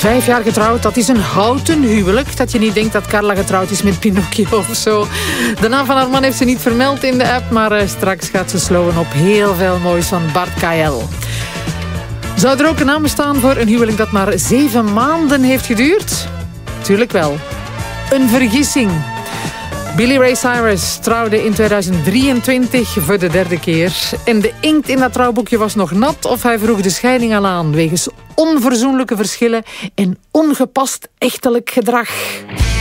5 jaar getrouwd, dat is een houten huwelijk. Dat je niet denkt dat Carla getrouwd is met Pinocchio of zo. De naam van haar man heeft ze niet vermeld in de app, maar straks gaat ze slowen op heel veel moois van Bart Kael. Zou er ook een naam bestaan voor een huwelijk dat maar 7 maanden heeft geduurd? Tuurlijk wel. Een vergissing. Billy Ray Cyrus trouwde in 2023 voor de 3e keer. En de inkt in dat trouwboekje was nog nat of hij vroeg de scheiding al aan wegens onverzoenlijke verschillen en ongepast echtelijk gedrag.